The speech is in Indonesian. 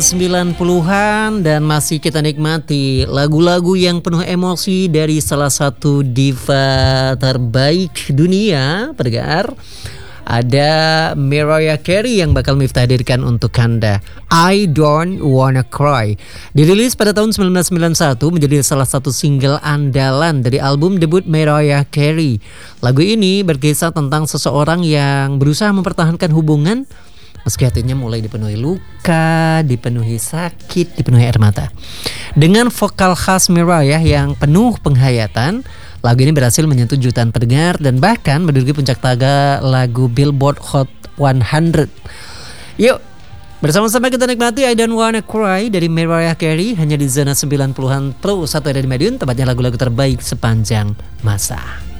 90-an dan masih kita nikmati lagu-lagu yang penuh emosi dari salah satu diva terbaik dunia, pendengar. Ada Mariah Carey yang bakal Miftah hadirkan untuk Anda. I Don't Wanna Cry. Dirilis pada tahun 1991 menjadi salah satu single andalan dari album debut Mariah Carey. Lagu ini berkisah tentang seseorang yang berusaha mempertahankan hubungan meski hatinya mulai dipenuhi luka, dipenuhi sakit, dipenuhi air mata. Dengan vokal khas Mariah yang penuh penghayatan, lagu ini berhasil menyentuh jutaan pendengar dan bahkan menduduki puncak taga lagu Billboard Hot 100. Yuk, bersama-sama kita nikmati I Don't Wanna Cry dari Mariah Carey hanya di Zona 90-an Pro 1 dari Medion, tempatnya lagu-lagu terbaik sepanjang masa.